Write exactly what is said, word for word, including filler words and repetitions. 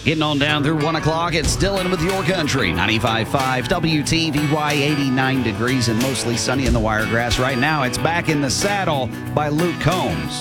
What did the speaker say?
Getting on down through one o'clock, it's Dylan with Your Country. ninety-five point five W T V Y, eighty-nine degrees and mostly sunny in the Wiregrass. Right now, it's Back in the Saddle by Luke Combs.